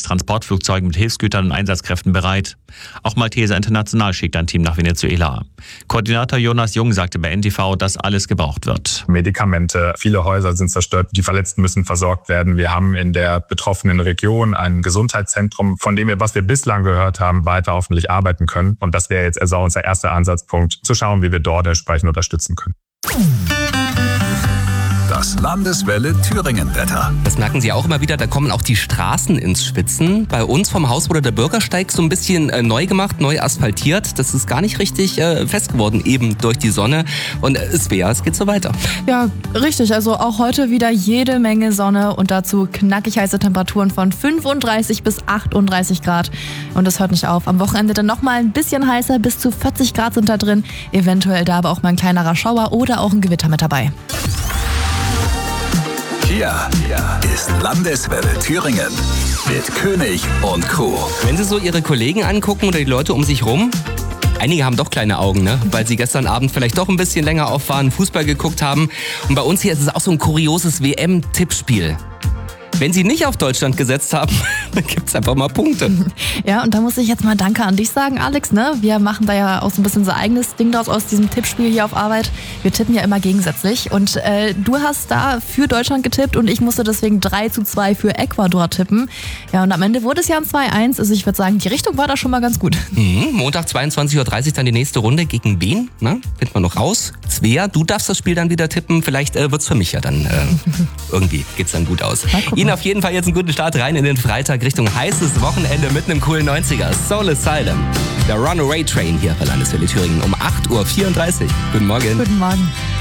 Transportflugzeugen mit Hilfsgütern und Einsatzkräften bereit. Auch Malteser International schickt ein Team nach Venezuela. Koordinator Jonas Jung sagte bei NTV, dass alles gebraucht wird. Medikamente, viele Häuser sind zerstört, die Verletzten müssen versorgt werden. Wir haben in der betroffenen Region ein Gesundheitszentrum, von dem wir, was wir bislang gehört haben, weiter hoffentlich arbeiten können. Und das wäre jetzt also unser erster Ansatzpunkt, zu schauen, wie wir dort entsprechend unterstützen können. Das Landeswelle Thüringen-Wetter. Das merken Sie auch immer wieder, da kommen auch die Straßen ins Schwitzen. Bei uns vom Haus wurde der Bürgersteig so ein bisschen neu gemacht, neu asphaltiert. Das ist gar nicht richtig fest geworden, eben durch die Sonne. Und Svea, es geht so weiter. Ja, richtig. Also auch heute wieder jede Menge Sonne und dazu knackig heiße Temperaturen von 35 bis 38 Grad. Und das hört nicht auf. Am Wochenende dann nochmal ein bisschen heißer, bis zu 40 Grad sind da drin. Eventuell da aber auch mal ein kleinerer Schauer oder auch ein Gewitter mit dabei. Hier ist Landeswelle Thüringen mit König und Co. Wenn Sie so Ihre Kollegen angucken oder die Leute um sich rum, einige haben doch kleine Augen, ne? Weil sie gestern Abend vielleicht doch ein bisschen länger auf waren, Fußball geguckt haben. Und bei uns hier ist es auch so ein kurioses WM-Tippspiel. Wenn Sie nicht auf Deutschland gesetzt haben, dann gibt's einfach mal Punkte. Ja, und da muss ich jetzt mal Danke an dich sagen, Alex. Ne? Wir machen da ja auch so ein bisschen so eigenes Ding draus aus diesem Tippspiel hier auf Arbeit. Wir tippen ja immer gegensätzlich. Und du hast da für Deutschland getippt und ich musste deswegen 3:2 für Ecuador tippen. Ja, und am Ende wurde es ja ein 2:1. Also ich würde sagen, die Richtung war da schon mal ganz gut. Montag 22:30 Uhr dann die nächste Runde. Gegen wen? Ne? Finden wir noch raus. Svea, du darfst das Spiel dann wieder tippen. Vielleicht wird's für mich ja dann irgendwie geht's dann gut aus. Ihnen auf jeden Fall jetzt einen guten Start rein in den Freitag Richtung heißes Wochenende mit einem coolen 90er. Soul Asylum. Der Runaway Train hier bei Landeswelle Thüringen um 8:34 Uhr. Guten Morgen. Guten Morgen.